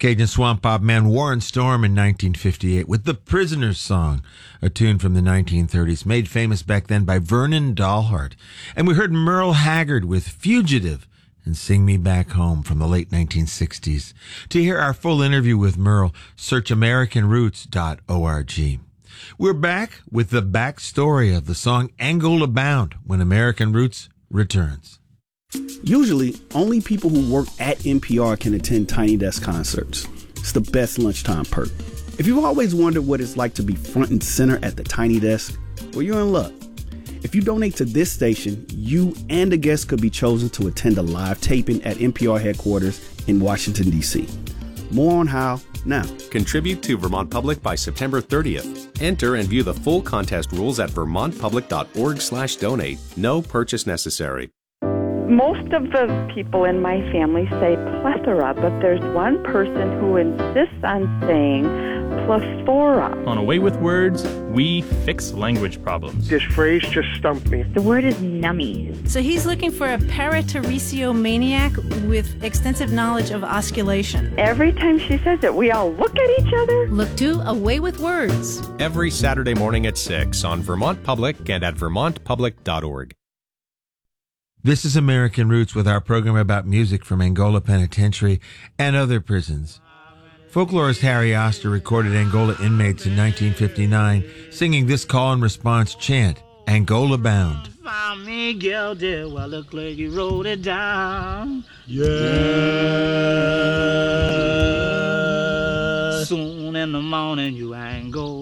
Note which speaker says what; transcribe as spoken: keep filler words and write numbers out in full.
Speaker 1: Cajun swamp pop man Warren Storm in nineteen fifty-eight with The Prisoner's Song, a tune from the nineteen thirties, made famous back then by Vernon Dalhart. And we heard Merle Haggard with Fugitive and Sing Me Back Home from the late nineteen sixties. To hear our full interview with Merle, search American Roots dot org. We're back with the backstory of the song Angola Bound when American Roots returns.
Speaker 2: Usually, only people who work at N P R can attend Tiny Desk concerts. It's the best lunchtime perk. If you've always wondered what it's like to be front and center at the Tiny Desk, well, you're in luck. If you donate to this station, you and a guest could be chosen to attend a live taping at N P R headquarters in Washington, D C. More on how now.
Speaker 3: Contribute to Vermont Public by September thirtieth. Enter and view the full contest rules at vermont public dot org slash donate. No purchase necessary.
Speaker 4: Most of the people in my family say plethora, but there's one person who insists on saying plethora.
Speaker 5: On A Way with Words, we fix language problems.
Speaker 6: This phrase just stumped me.
Speaker 7: The word is nummies.
Speaker 8: So he's looking for a parateresio maniac with extensive knowledge of osculation.
Speaker 4: Every time she says it, we all look at each other.
Speaker 8: Look to A Way with Words.
Speaker 3: Every Saturday morning at six on Vermont Public and at vermont public dot org.
Speaker 1: This is American Roots with our program about music from Angola Penitentiary and other prisons. Folklorist Harry Oster recorded Angola inmates in nineteen fifty-nine, singing this call and response chant, Angola Bound.
Speaker 9: Found me guilty while the clergy wrote it down.
Speaker 10: Yeah.
Speaker 9: Soon in the morning you Angola